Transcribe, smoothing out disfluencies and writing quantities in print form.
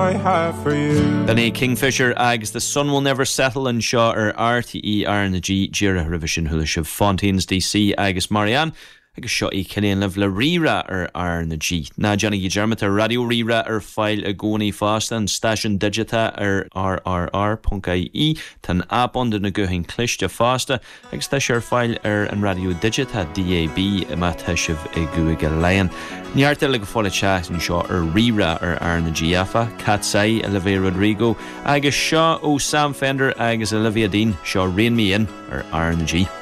I have for you. Danny Kingfisher agus The Sun Will Never Settle and Shaw RTE R&G Jira Revision Hulish of Fontaines DC agus Marianne agus seo I Cillian live le rira R&G. Na Johnny Germata radio rira file a goni fast and station digita rrr.ie tan app under na guhin cliste fasta agus station file an radio digita DAB matheshiv a guige lion. Niarta le go folle chat and seo rira R&G afa Katsai Olivia Rodrigo agus seo o Sam Fender agus Olivia Dean seo rain me in R&G.